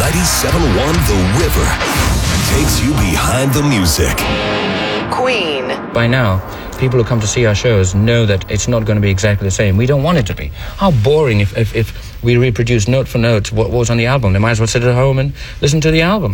97.1 The River takes you behind the music. Queen. By now, people who come to see our shows know that it's not going to be exactly the same. We don't want it to be. How boring if we reproduce note for note what was on the album. They might as well sit at home and listen to the album.